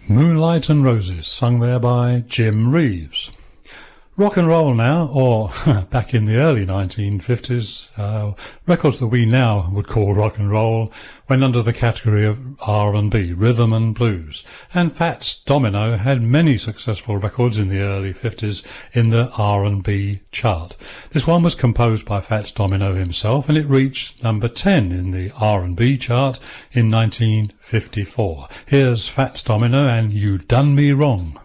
Moonlight and Roses, sung there by Jim Reeves. Rock and roll now, or back in the early 1950s, records that we now would call rock and roll went under the category of R&B, rhythm and blues. And Fats Domino had many successful records in the early 50s in the R&B chart. This one was composed by Fats Domino himself, and it reached number 10 in the R&B chart in 1954. Here's Fats Domino and You Done Me Wrong.